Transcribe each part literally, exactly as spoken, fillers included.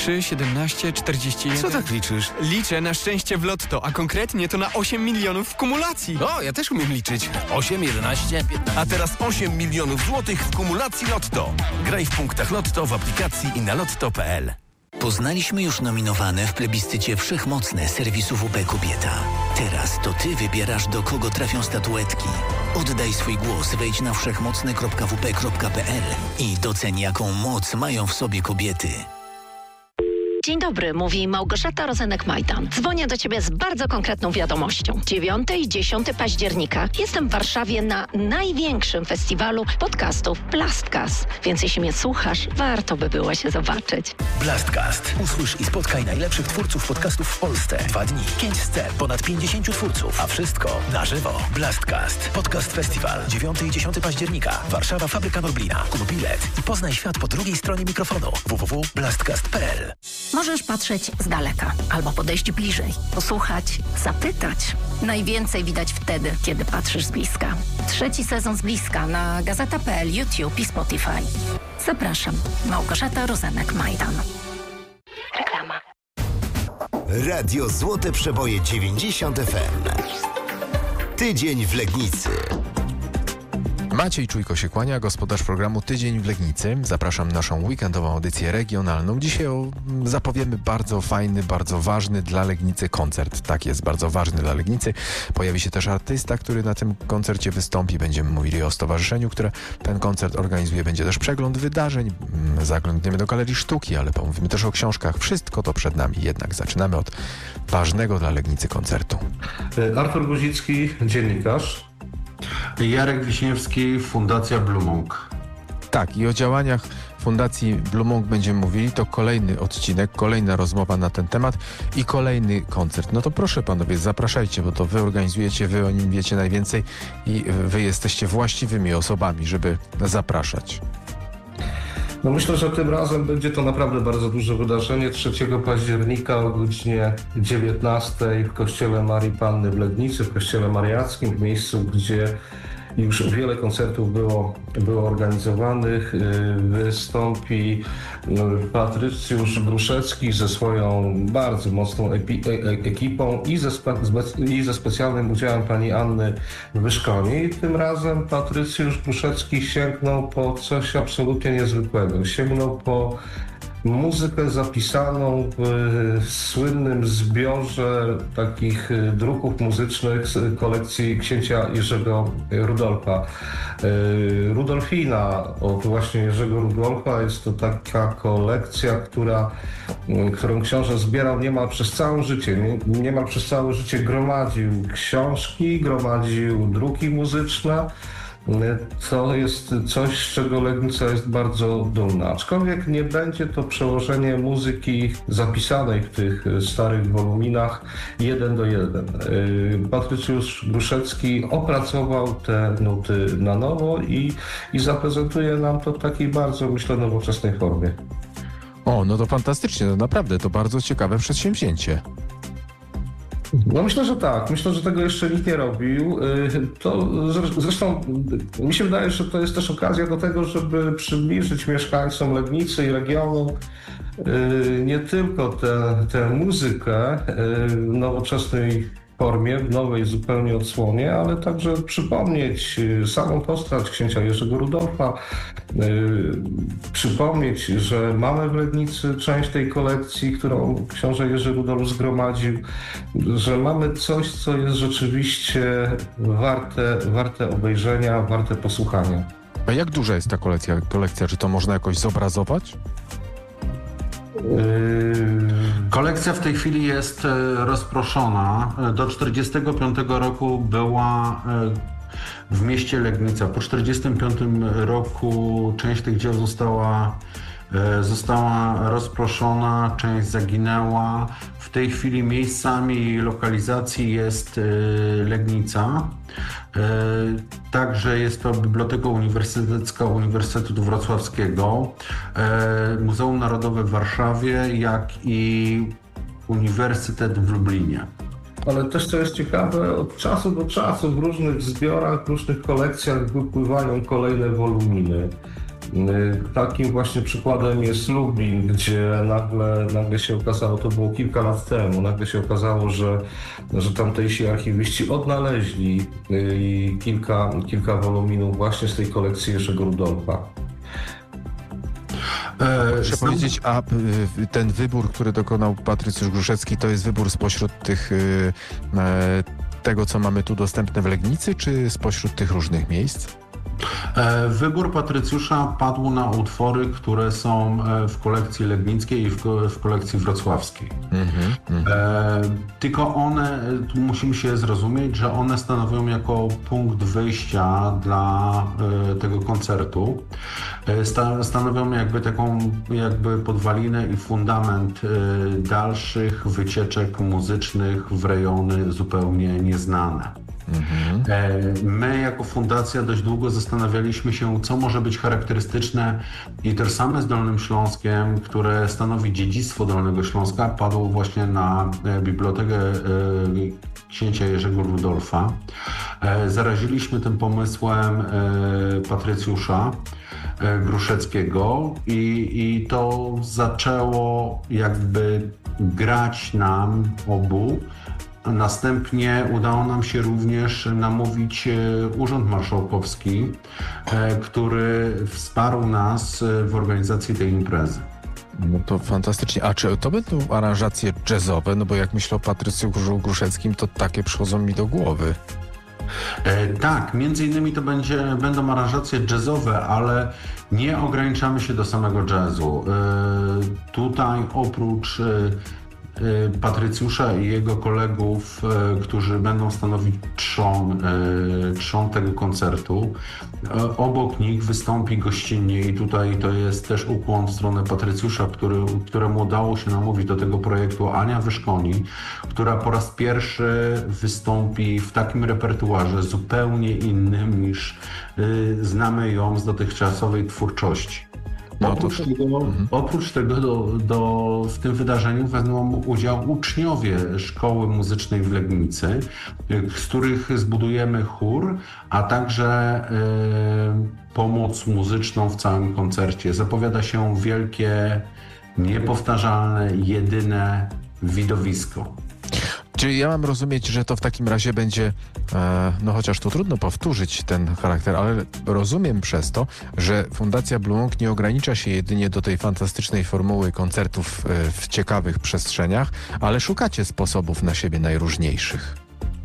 trzy, siedemnaście, czterdzieści jeden. Co tak liczysz? Liczę na szczęście w lotto, a konkretnie to na osiem milionów w kumulacji. O, ja też umiem liczyć. osiem, jedenaście, piętnaście. A teraz osiem milionów złotych w kumulacji Lotto. Graj w punktach Lotto w aplikacji i na lotto kropka pe el. Poznaliśmy już nominowane w plebiscycie Wszechmocne serwisu W P Kobieta. Teraz to ty wybierasz, do kogo trafią statuetki. Oddaj swój głos, wejdź na wszechmocne kropka w p kropka pe el i doceń, jaką moc mają w sobie kobiety. Dzień dobry, mówi Małgorzata Rozenek-Majdan. Dzwonię do Ciebie z bardzo konkretną wiadomością. dziewiątego i dziesiątego października jestem w Warszawie na największym festiwalu podcastów Blastcast. Więc jeśli mnie słuchasz, warto by było się zobaczyć. Blastcast. Usłysz i spotkaj najlepszych twórców podcastów w Polsce. Dwa dni, pięć scen, ponad pięćdziesięciu twórców, a wszystko na żywo. Blastcast. Podcast Festiwal. dziewiątego i dziesiątego października. Warszawa, Fabryka Norblina. Kup bilet i poznaj świat po drugiej stronie mikrofonu. w w w kropka blastcast kropka pe el. Możesz patrzeć z daleka albo podejść bliżej, posłuchać, zapytać. Najwięcej widać wtedy, kiedy patrzysz z bliska. Trzeci sezon z bliska na gazeta kropka pe el, YouTube i Spotify. Zapraszam. Małgorzata Rozenek-Majdan. Reklama. Radio Złote Przeboje dziewięćdziesiąt F M. Tydzień w Legnicy. Maciej Czujko się kłania, gospodarz programu Tydzień w Legnicy. Zapraszam na naszą weekendową audycję regionalną. Dzisiaj o, zapowiemy bardzo fajny, bardzo ważny dla Legnicy koncert. Tak jest, bardzo ważny dla Legnicy. Pojawi się też artysta, który na tym koncercie wystąpi. Będziemy mówili o stowarzyszeniu, które ten koncert organizuje. Będzie też przegląd wydarzeń. Zaglądniemy do Galerii Sztuki, ale pomówimy też o książkach. Wszystko to przed nami. Jednak zaczynamy od ważnego dla Legnicy koncertu. Artur Guzicki, dziennikarz. Jarek Wiśniewski, Fundacja Blue Monk. Tak, i o działaniach Fundacji Blue Monk będziemy mówili. To kolejny odcinek, kolejna rozmowa na ten temat i kolejny koncert. No to proszę panowie, zapraszajcie, bo to wy organizujecie, wy o nim wiecie najwięcej i wy jesteście właściwymi osobami, żeby zapraszać. No myślę, że tym razem będzie to naprawdę bardzo duże wydarzenie. trzeciego października o godzinie dziewiętnastej w kościele Marii Panny w Legnicy, w kościele mariackim, w miejscu, gdzie już wiele koncertów było, było organizowanych. Wystąpi Patrycjusz Gruszecki ze swoją bardzo mocną epi- e- ekipą i ze, spe- i ze specjalnym udziałem pani Anny Wyszkoni. I tym razem Patrycjusz Gruszecki sięgnął po coś absolutnie niezwykłego. Sięgnął po muzykę zapisaną w słynnym zbiorze takich druków muzycznych z kolekcji księcia Jerzego Rudolfa. Rudolfina od właśnie Jerzego Rudolfa jest to taka kolekcja, która, którą książę zbierał niemal przez całe życie. Niemal przez całe życie gromadził książki, gromadził druki muzyczne. To jest coś, z czego Legnica jest bardzo dumna. Aczkolwiek nie będzie to przełożenie muzyki zapisanej w tych starych woluminach jeden do jeden. Patrycjusz Gruszecki opracował te nuty na nowo i, i zaprezentuje nam to w takiej bardzo, myślę, nowoczesnej formie. O, no to fantastycznie, no naprawdę, to bardzo ciekawe przedsięwzięcie. No myślę, że tak. Myślę, że tego jeszcze nikt nie robił. To zresztą mi się wydaje, że to jest też okazja do tego, żeby przybliżyć mieszkańcom Legnicy i regionu nie tylko tę, tę muzykę w nowoczesnej formie, w nowej zupełnie odsłonie, ale także przypomnieć samą postać księcia Jerzego Rudolfa, yy, przypomnieć, że mamy w Legnicy część tej kolekcji, którą książę Jerzy Rudolf zgromadził, że mamy coś, co jest rzeczywiście warte, warte obejrzenia, warte posłuchania. A jak duża jest ta kolekcja? kolekcja? Czy to można jakoś zobrazować? Kolekcja w tej chwili jest rozproszona. Do czterdziestego piątego roku była w mieście Legnica. Po czterdziestym piątym roku część tych dzieł została, została rozproszona, część zaginęła. W tej chwili miejscami lokalizacji jest Legnica. Także jest to Biblioteka Uniwersytecka Uniwersytetu Wrocławskiego, Muzeum Narodowe w Warszawie, jak i Uniwersytet w Lublinie. Ale też, co jest ciekawe, od czasu do czasu w różnych zbiorach, w różnych kolekcjach wypływają kolejne woluminy. Takim właśnie przykładem jest Lublin, gdzie nagle, nagle się okazało, to było kilka lat temu, nagle się okazało, że, że tamtejsi archiwiści odnaleźli kilka, kilka woluminów właśnie z tej kolekcji Jerzego Rudolfa. Proszę powiedzieć, a ten wybór, który dokonał Patrycjusz Gruszecki, to jest wybór spośród tych, tego, co mamy tu dostępne w Legnicy, czy spośród tych różnych miejsc? Wybór Patrycjusza padł na utwory, które są w kolekcji legnickiej i w kolekcji wrocławskiej. Mm-hmm. E, tylko one, tu musimy się zrozumieć, że one stanowią jako punkt wyjścia dla e, tego koncertu. E, sta, stanowią jakby taką jakby podwalinę i fundament e, dalszych wycieczek muzycznych w rejony zupełnie nieznane. Mm-hmm. My jako fundacja dość długo zastanawialiśmy się, co może być charakterystyczne i tożsame z Dolnym Śląskiem, które stanowi dziedzictwo Dolnego Śląska, padło właśnie na bibliotekę księcia Jerzego Rudolfa. Zaraziliśmy tym pomysłem Patrycjusza Gruszeckiego i, i to zaczęło jakby grać nam obu. Następnie udało nam się również namówić Urząd Marszałkowski, który wsparł nas w organizacji tej imprezy. No to fantastycznie. A czy to będą aranżacje jazzowe? No bo jak myślę o Patrycjuszu Gruszeckim, to takie przychodzą mi do głowy. E, tak, między innymi to będzie, będą aranżacje jazzowe, ale nie ograniczamy się do samego jazzu. E, tutaj oprócz e, Patrycjusza i jego kolegów, którzy będą stanowić trzon, trzon tego koncertu. Obok nich wystąpi gościnnie i tutaj to jest też ukłon w stronę Patrycjusza, który, któremu udało się namówić do tego projektu Ania Wyszkoni, która po raz pierwszy wystąpi w takim repertuarze zupełnie innym niż znamy ją z dotychczasowej twórczości. No oprócz, to... tego, mhm. oprócz tego do, do, w tym wydarzeniu wezmą udział uczniowie Szkoły Muzycznej w Legnicy, z których zbudujemy chór, a także y, pomoc muzyczną w całym koncercie. Zapowiada się wielkie, niepowtarzalne, jedyne widowisko. Czyli ja mam rozumieć, że to w takim razie będzie, e, no chociaż tu trudno powtórzyć ten charakter, ale rozumiem przez to, że Fundacja Blue Monk nie ogranicza się jedynie do tej fantastycznej formuły koncertów e, w ciekawych przestrzeniach, ale szukacie sposobów na siebie najróżniejszych.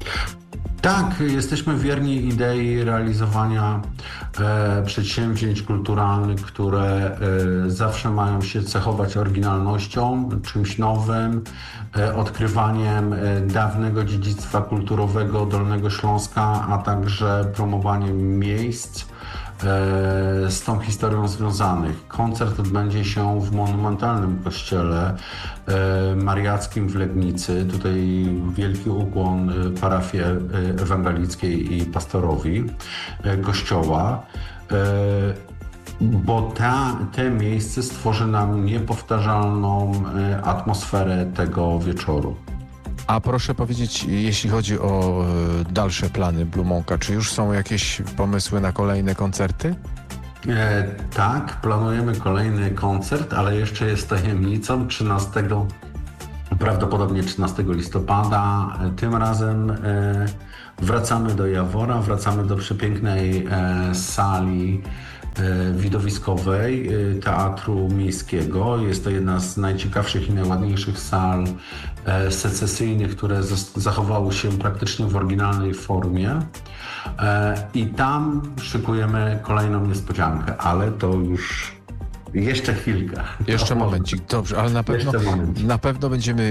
Tak, jesteśmy wierni idei realizowania e, przedsięwzięć kulturalnych, które e, zawsze mają się cechować oryginalnością, czymś nowym, e, odkrywaniem e, dawnego dziedzictwa kulturowego Dolnego Śląska, a także promowaniem miejsc e, z tą historią związanych. Koncert odbędzie się w monumentalnym kościele e, mariackim w Legnicy. Tutaj wielki ukłon parafii ewangelickiej i pastorowi e, kościoła, e, bo ta, te miejsce stworzy nam niepowtarzalną e, atmosferę tego wieczoru. A proszę powiedzieć, jeśli chodzi o e, dalsze plany Blue Monka, czy już są jakieś pomysły na kolejne koncerty? E, tak, planujemy kolejny koncert, ale jeszcze jest tajemnicą. trzynastego, prawdopodobnie trzynastego listopada. Tym razem e, wracamy do Jawora, wracamy do przepięknej e, sali e, widowiskowej e, Teatru Miejskiego. Jest to jedna z najciekawszych i najładniejszych sal e, secesyjnych, które z, zachowały się praktycznie w oryginalnej formie. E, I tam szykujemy kolejną niespodziankę, ale to już jeszcze chwilkę. Jeszcze momencik, dobrze, ale na pewno, na pewno będziemy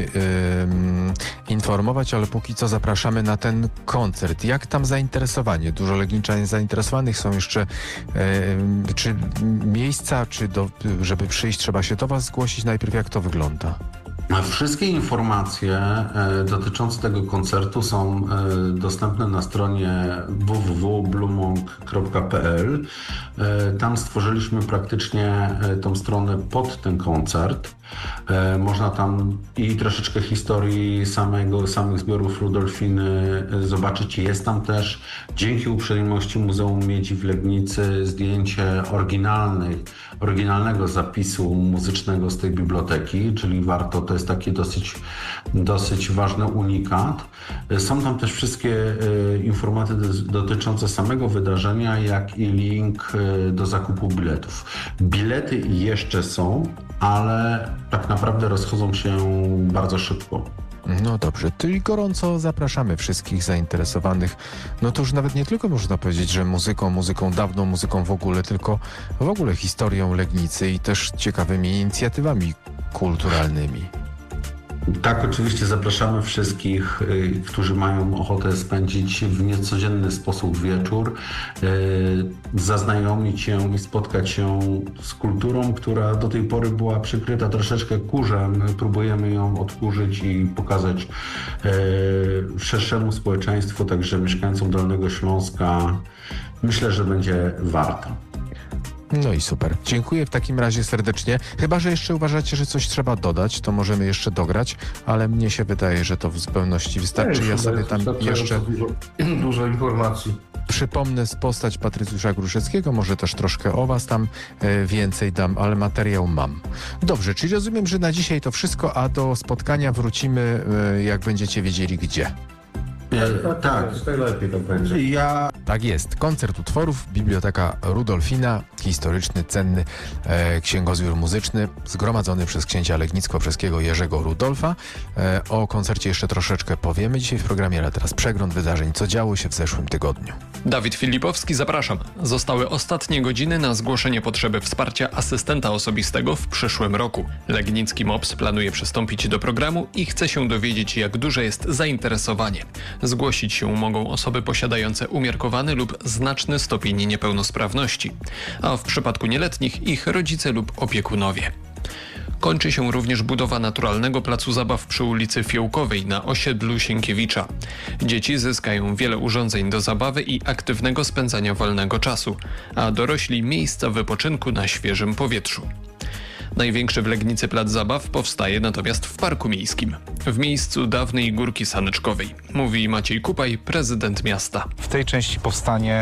yy, informować, ale póki co zapraszamy na ten koncert. Jak tam zainteresowanie? Dużo legniczan jest zainteresowanych, są jeszcze yy, czy miejsca, czy do, żeby przyjść trzeba się do was zgłosić najpierw, jak to wygląda? Wszystkie informacje e, dotyczące tego koncertu są e, dostępne na stronie w w w kropka blumong kropka p l. E, tam stworzyliśmy praktycznie e, tą stronę pod ten koncert. E, można tam i troszeczkę historii samego, samych zbiorów Rudolfiny e, zobaczyć. Jest tam też, dzięki uprzejmości Muzeum Miedzi w Legnicy, zdjęcie oryginalnej, oryginalnego zapisu muzycznego z tej biblioteki, czyli warto, to jest taki dosyć, dosyć ważny unikat. E, są tam też wszystkie e, informacje dotyczące samego wydarzenia, jak i link e, do zakupu biletów. Bilety jeszcze są, ale tak naprawdę rozchodzą się bardzo szybko. No dobrze, czyli gorąco zapraszamy wszystkich zainteresowanych. No to już nawet nie tylko można powiedzieć, że muzyką, muzyką dawną, muzyką w ogóle, tylko w ogóle historią Legnicy i też ciekawymi inicjatywami kulturalnymi. Tak, oczywiście zapraszamy wszystkich, y, którzy mają ochotę spędzić w niecodzienny sposób wieczór, y, zaznajomić się i spotkać się z kulturą, która do tej pory była przykryta troszeczkę kurzem. Próbujemy ją odkurzyć i pokazać y, szerszemu społeczeństwu, także mieszkańcom Dolnego Śląska. Myślę, że będzie warto. No i super. Dziękuję w takim razie serdecznie. Chyba że jeszcze uważacie, że coś trzeba dodać, to możemy jeszcze dograć, ale mnie się wydaje, że to w zupełności wystarczy. Ja sobie tam jeszcze dużo, dużo informacji. przypomnę z postać Patrycjusza Gruszeckiego, może też troszkę o was tam e, więcej dam, ale materiał mam. Dobrze, czyli rozumiem, że na dzisiaj to wszystko, a do spotkania wrócimy, e, jak będziecie wiedzieli gdzie. E, tak, najlepiej to będzie. Ja... Tak jest. Koncert utworów, Biblioteka Rudolfina, historyczny, cenny e, księgozbiór muzyczny zgromadzony przez księcia legnicko-brzeskiego Jerzego Rudolfa. E, o koncercie jeszcze troszeczkę powiemy dzisiaj w programie, ale teraz przegląd wydarzeń, co działo się w zeszłym tygodniu. Dawid Filipowski, zapraszam. Zostały ostatnie godziny na zgłoszenie potrzeby wsparcia asystenta osobistego w przyszłym roku. Legnicki M O P S planuje przystąpić do programu i chce się dowiedzieć, jak duże jest zainteresowanie. Zgłosić się mogą osoby posiadające umiarkowany lub znaczny stopień niepełnosprawności, a w przypadku nieletnich ich rodzice lub opiekunowie. Kończy się również budowa naturalnego placu zabaw przy ulicy Fiołkowej na osiedlu Sienkiewicza. Dzieci zyskają wiele urządzeń do zabawy i aktywnego spędzania wolnego czasu, a dorośli miejsca wypoczynku na świeżym powietrzu. Największy w Legnicy plac zabaw powstaje natomiast w Parku Miejskim, w miejscu dawnej Górki Saneczkowej, mówi Maciej Kupaj, prezydent miasta. W tej części powstanie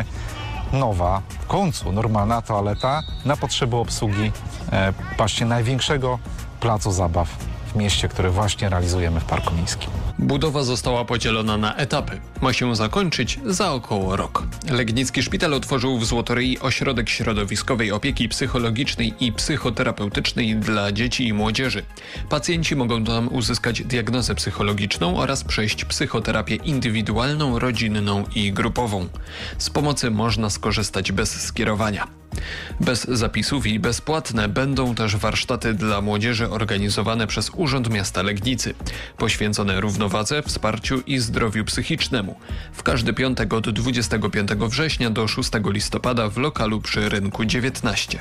nowa, w końcu normalna toaleta na potrzeby obsługi e, właśnie największego placu zabaw w mieście, który właśnie realizujemy w Parku Miejskim. Budowa została podzielona na etapy. Ma się zakończyć za około rok. Legnicki Szpital otworzył w Złotoryi ośrodek środowiskowej opieki psychologicznej i psychoterapeutycznej dla dzieci i młodzieży. Pacjenci mogą tam uzyskać diagnozę psychologiczną oraz przejść psychoterapię indywidualną, rodzinną i grupową. Z pomocy można skorzystać bez skierowania. Bez zapisów i bezpłatne będą też warsztaty dla młodzieży organizowane przez Urząd Miasta Legnicy, poświęcone równowadze, wsparciu i zdrowiu psychicznemu. W każdy piątek od dwudziestego piątego września do szóstego listopada w lokalu przy Rynku dziewiętnaście.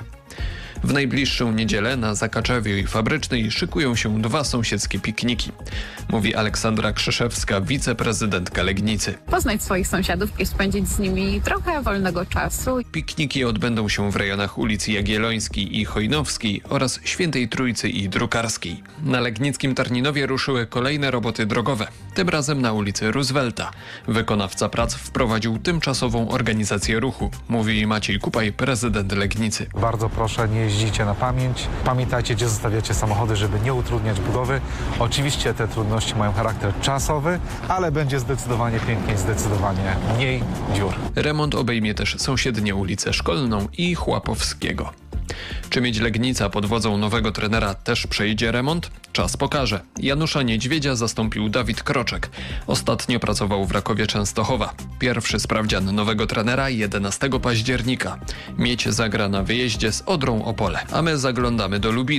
W najbliższą niedzielę na Zakaczewie i Fabrycznej szykują się dwa sąsiedzkie pikniki, mówi Aleksandra Krzyszewska, wiceprezydentka Legnicy. Poznać swoich sąsiadów i spędzić z nimi trochę wolnego czasu. Pikniki odbędą się w rejonach ulicy Jagiellońskiej i Chojnowskiej oraz Świętej Trójcy i Drukarskiej. Na legnickim Tarninowie ruszyły kolejne roboty drogowe, tym razem na ulicy Roosevelta. Wykonawca prac wprowadził tymczasową organizację ruchu, mówi Maciej Kupaj, prezydent Legnicy. Bardzo proszę, nie jeździcie na pamięć. Pamiętajcie, gdzie zostawiacie samochody, żeby nie utrudniać budowy. Oczywiście te trudności mają charakter czasowy, ale będzie zdecydowanie piękniej, zdecydowanie mniej dziur. Remont obejmie też sąsiednie ulicę Szkolną i Chłapowskiego. Czy Miedź Legnica pod wodzą nowego trenera też przejdzie remont? Czas pokaże. Janusza Niedźwiedzia zastąpił Dawid Kroczek. Ostatnio pracował w Rakowie Częstochowa. Pierwszy sprawdzian nowego trenera jedenastego października. Miedź zagra na wyjeździe z Odrą Opole, a my zaglądamy do Lubina.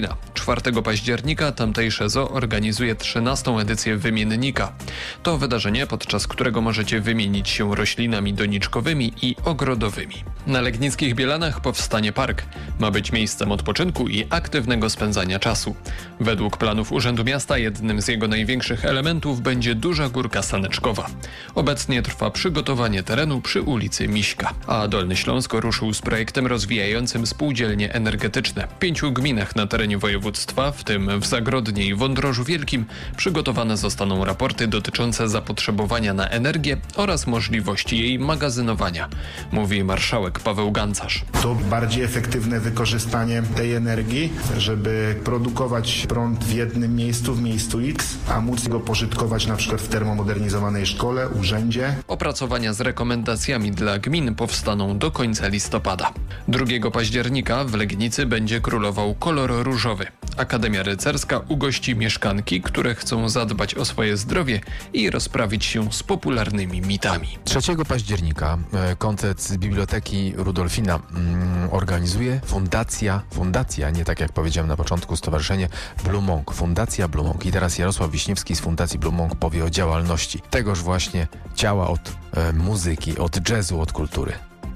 czwartego października tamtejsze zoo organizuje trzynastą edycję Wymiennika. To wydarzenie, podczas którego możecie wymienić się roślinami doniczkowymi i ogrodowymi. Na Legnickich Bielanach powstanie park. Ma być miejscem odpoczynku i aktywnego spędzania czasu. Według planów Urzędu Miasta jednym z jego największych elementów będzie duża górka saneczkowa. Obecnie trwa przygotowanie terenu przy ulicy Miśka, a Dolny Śląsk ruszył z projektem rozwijającym spółdzielnie energetyczne. W pięciu gminach na terenie województwa, w tym w Zagrodnie i Wądrożu Wielkim, przygotowane zostaną raporty dotyczące zapotrzebowania na energię oraz możliwości jej magazynowania, mówi marszałek Paweł Gancarz. To bardziej efektywne wykorzystanie tej energii, żeby produkować prąd w jednym miejscu, w miejscu X, a móc go pożytkować na przykład w termomodernizowanej szkole, urzędzie. Opracowania z rekomendacjami dla gmin powstaną do końca listopada. drugiego października w Legnicy będzie królował kolor różowy. Akademia Rycerska ugości mieszkanki, które chcą zadbać o swoje zdrowie i rozprawić się z popularnymi mitami. trzeciego października koncert z Biblioteki Rudolfina mm, organizuje Fundacja, Fundacja, nie tak jak powiedziałem na początku, Stowarzyszenie Blue Monk, Fundacja Blue Monk. I teraz Jarosław Wiśniewski z Fundacji Blue Monk powie o działalności tegoż właśnie ciała od e, muzyki, od jazzu, od kultury.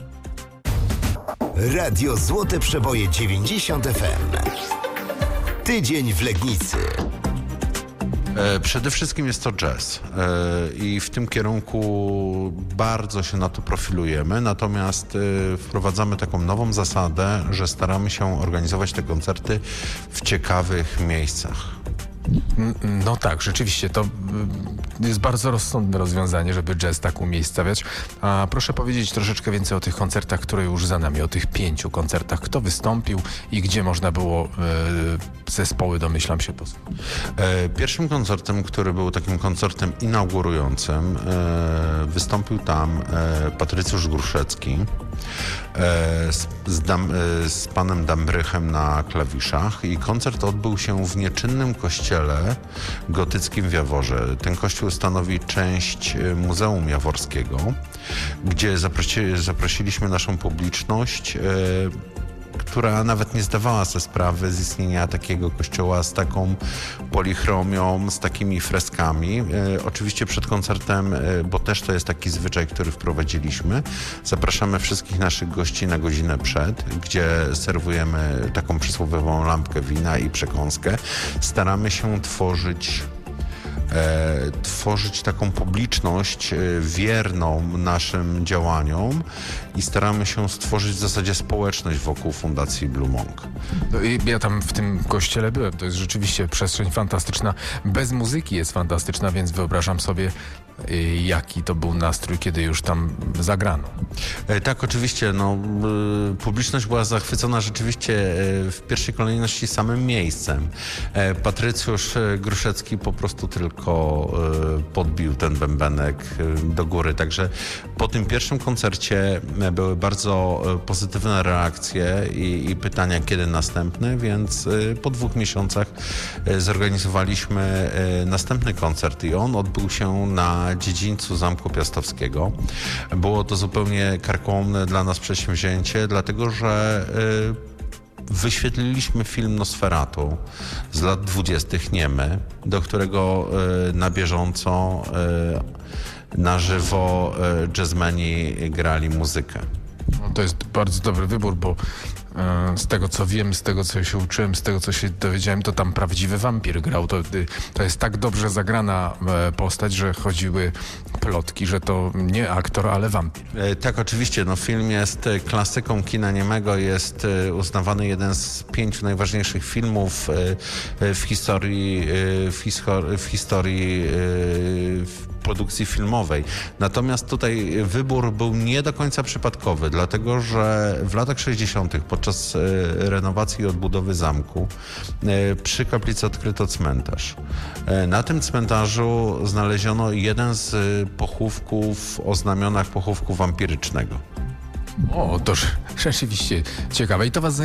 Radio Złote Przeboje dziewięćdziesiąt F M. Tydzień w Legnicy. E, przede wszystkim jest to jazz e, i w tym kierunku bardzo się na to profilujemy, natomiast e, wprowadzamy taką nową zasadę, że staramy się organizować te koncerty w ciekawych miejscach. No tak, rzeczywiście, to jest bardzo rozsądne rozwiązanie, żeby jazz tak umiejscawiać. A proszę powiedzieć troszeczkę więcej o tych koncertach, które już za nami, o tych pięciu koncertach. Kto wystąpił i gdzie można było e, zespoły, domyślam się, posłuchać? E, pierwszym koncertem, który był takim koncertem inaugurującym, e, wystąpił tam e, Patrycjusz Gruszecki e, z, z, Dam, e, z panem Dambrychem na klawiszach i koncert odbył się w nieczynnym kościele gotyckim w Jaworze. Ten kościół stanowi część Muzeum Jaworskiego, gdzie zaprosi, zaprosiliśmy naszą publiczność, e, która nawet nie zdawała sobie sprawy z istnienia takiego kościoła z taką polichromią, z takimi freskami. E, oczywiście przed koncertem, e, bo też to jest taki zwyczaj, który wprowadziliśmy, zapraszamy wszystkich naszych gości na godzinę przed, gdzie serwujemy taką przysłowiową lampkę wina i przekąskę. Staramy się tworzyć E, tworzyć taką publiczność e, wierną naszym działaniom i staramy się stworzyć w zasadzie społeczność wokół Fundacji Blue Monk. No i ja tam w tym kościele byłem, to jest rzeczywiście przestrzeń fantastyczna, bez muzyki jest fantastyczna, więc wyobrażam sobie, jaki to był nastrój, kiedy już tam zagrano. E, tak, oczywiście. No, y, publiczność była zachwycona rzeczywiście e, w pierwszej kolejności samym miejscem. E, Patrycjusz Gruszecki po prostu tylko e, podbił ten bębenek e, do góry. Także po tym pierwszym koncercie e, były bardzo e, pozytywne reakcje i, i pytania, kiedy następny, więc e, po dwóch miesiącach e, zorganizowaliśmy e, następny koncert i on odbył się na dziedzińcu Zamku Piastowskiego. Było to zupełnie karkołomne dla nas przedsięwzięcie, dlatego że y, wyświetliliśmy film Nosferatu z lat dwudziestych Niemy, do którego y, na bieżąco y, na żywo y, jazzmeni grali muzykę. No, to jest bardzo dobry wybór, bo e, z tego co wiem, z tego co się uczyłem, z tego co się dowiedziałem, to tam prawdziwy wampir grał. To, to jest tak dobrze zagrana e, postać, że chodziły plotki, że to nie aktor, ale wampir. E, tak, oczywiście. No, film jest klasyką kina niemego, jest e, uznawany jeden z pięciu najważniejszych filmów e, w historii, e, w, histor- w historii e, w produkcji filmowej. Natomiast tutaj wybór był nie do końca przypadkowy, dlatego że w latach sześćdziesiątych podczas e, renowacji i odbudowy zamku e, przy kaplicy odkryto cmentarz. E, na tym cmentarzu znaleziono jeden z pochówków o znamionach pochówku wampirycznego. O, to rzeczywiście ciekawe. I to was